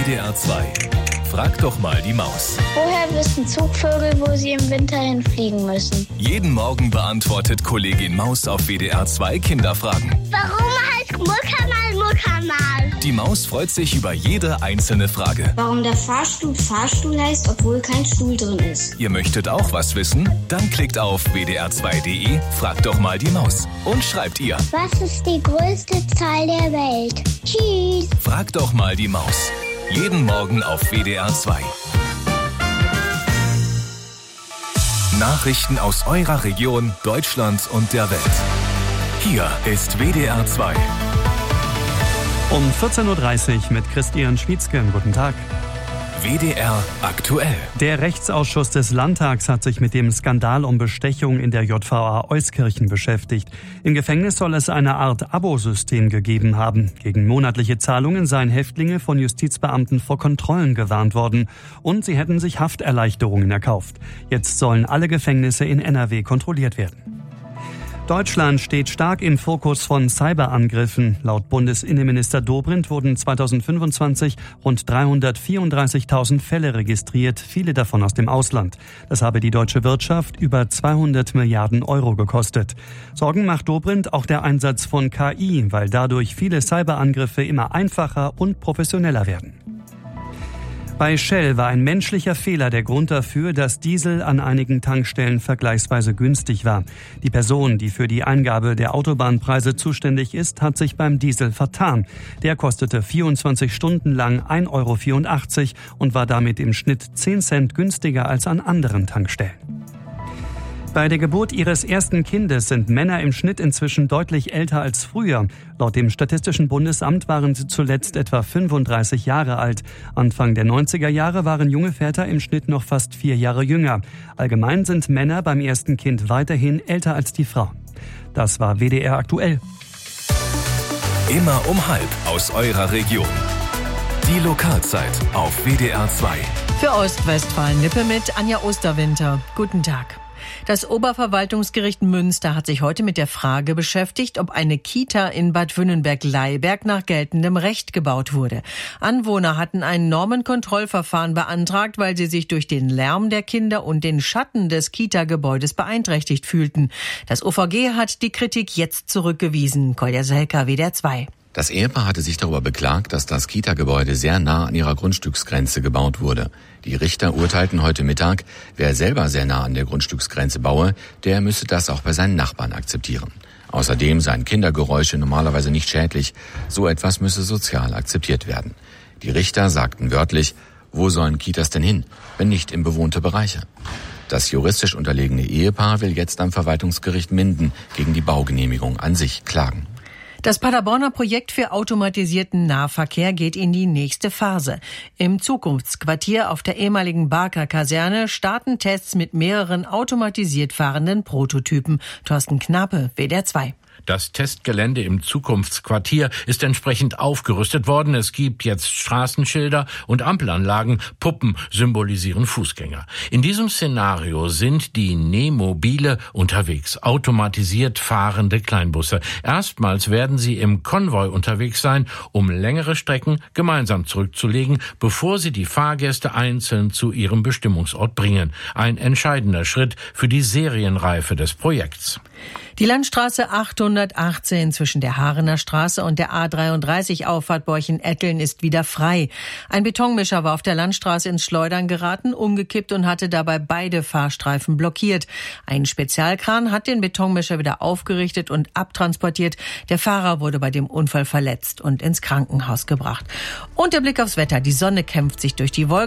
WDR 2. Frag doch mal die Maus. Woher wissen Zugvögel, wo sie im Winter hinfliegen müssen? Jeden Morgen beantwortet Kollegin Maus auf WDR 2 Kinderfragen. Warum heißt Muckermal? Die Maus freut sich über jede einzelne Frage. Warum der Fahrstuhl heißt, obwohl kein Stuhl drin ist. Ihr möchtet auch was wissen? Dann klickt auf wdr2.de, fragt doch mal die Maus und schreibt ihr. Was ist die größte Zahl der Welt? Tschüss. Frag doch mal die Maus. Jeden Morgen auf WDR 2. Nachrichten aus eurer Region, Deutschland und der Welt. Hier ist WDR 2. Um 14.30 Uhr mit Christian Schwietzke. Guten Tag. WDR aktuell. Der Rechtsausschuss des Landtags hat sich mit dem Skandal um Bestechung in der JVA Euskirchen beschäftigt. Im Gefängnis soll es eine Art Abosystem gegeben haben. Gegen monatliche Zahlungen seien Häftlinge von Justizbeamten vor Kontrollen gewarnt worden. Und sie hätten sich Hafterleichterungen erkauft. Jetzt sollen alle Gefängnisse in NRW kontrolliert werden. Deutschland steht stark im Fokus von Cyberangriffen. Laut Bundesinnenminister Dobrindt wurden 2025 rund 334.000 Fälle registriert, viele davon aus dem Ausland. Das habe die deutsche Wirtschaft über 200 Milliarden Euro gekostet. Sorgen macht Dobrindt auch der Einsatz von KI, weil dadurch viele Cyberangriffe immer einfacher und professioneller werden. Bei Shell war ein menschlicher Fehler der Grund dafür, dass Diesel an einigen Tankstellen vergleichsweise günstig war. Die Person, die für die Eingabe der Autobahnpreise zuständig ist, hat sich beim Diesel vertan. Der kostete 24 Stunden lang 1,84 € und war damit im Schnitt 10 Cent günstiger als an anderen Tankstellen. Bei der Geburt ihres ersten Kindes sind Männer im Schnitt inzwischen deutlich älter als früher. Laut dem Statistischen Bundesamt waren sie zuletzt etwa 35 Jahre alt. Anfang der 90er Jahre waren junge Väter im Schnitt noch fast 4 Jahre jünger. Allgemein sind Männer beim ersten Kind weiterhin älter als die Frau. Das war WDR aktuell. Immer um 12 aus eurer Region. Die Lokalzeit auf WDR 2. Für Ostwestfalen-Lippe mit Anja Osterwinter. Guten Tag. Das Oberverwaltungsgericht Münster hat sich heute mit der Frage beschäftigt, ob eine Kita in Bad Wünnenberg-Leiberg nach geltendem Recht gebaut wurde. Anwohner hatten ein Normenkontrollverfahren beantragt, weil sie sich durch den Lärm der Kinder und den Schatten des Kita-Gebäudes beeinträchtigt fühlten. Das OVG hat die Kritik jetzt zurückgewiesen. Kolja Selka, WDR 2. Das Ehepaar hatte sich darüber beklagt, dass das Kita-Gebäude sehr nah an ihrer Grundstücksgrenze gebaut wurde. Die Richter urteilten heute Mittag, wer selber sehr nah an der Grundstücksgrenze baue, der müsse das auch bei seinen Nachbarn akzeptieren. Außerdem seien Kindergeräusche normalerweise nicht schädlich. So etwas müsse sozial akzeptiert werden. Die Richter sagten wörtlich, wo sollen Kitas denn hin, wenn nicht in bewohnte Bereiche? Das juristisch unterlegene Ehepaar will jetzt am Verwaltungsgericht Minden gegen die Baugenehmigung an sich klagen. Das Paderborner Projekt für automatisierten Nahverkehr geht in die nächste Phase. Im Zukunftsquartier auf der ehemaligen Barker-Kaserne starten Tests mit mehreren automatisiert fahrenden Prototypen. Thorsten Knappe, WDR 2. Das Testgelände im Zukunftsquartier ist entsprechend aufgerüstet worden. Es gibt jetzt Straßenschilder und Ampelanlagen. Puppen symbolisieren Fußgänger. In diesem Szenario sind die Nähmobile unterwegs, automatisiert fahrende Kleinbusse. Erstmals werden sie im Konvoi unterwegs sein, um längere Strecken gemeinsam zurückzulegen, bevor sie die Fahrgäste einzeln zu ihrem Bestimmungsort bringen. Ein entscheidender Schritt für die Serienreife des Projekts. Die Landstraße 818 zwischen der Haarener Straße und der A33 Auffahrt Borchen-Etteln ist wieder frei. Ein Betonmischer war auf der Landstraße ins Schleudern geraten, umgekippt und hatte dabei beide Fahrstreifen blockiert. Ein Spezialkran hat den Betonmischer wieder aufgerichtet und abtransportiert. Der Fahrer wurde bei dem Unfall verletzt und ins Krankenhaus gebracht. Und der Blick aufs Wetter. Die Sonne kämpft sich durch die Wolken.